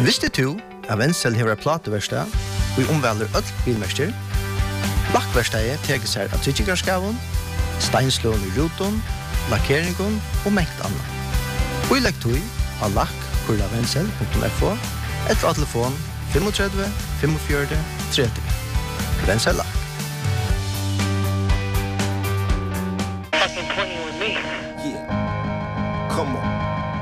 Visste du at Wenzel hever plateverstad og omvelder øll bilmester? Lakkverstadet teker seg av tryggingarskaven, steinslån i ruton, lakkeringen og mengt annet. Og i lekktøy av lakk.wenzel.fo etter telefon 35 45 30. Wenzel Lakk.